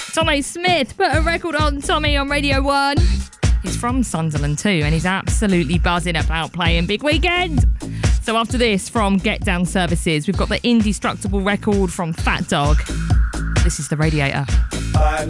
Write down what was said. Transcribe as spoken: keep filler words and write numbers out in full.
Tommy Smith put a record on Tommy on Radio one. He's from Sunderland too, and he's absolutely buzzing about playing Big Weekend. So after this, from Get Down Services, we've got the Indestructible record from Fat Dog. This is The Radiator. I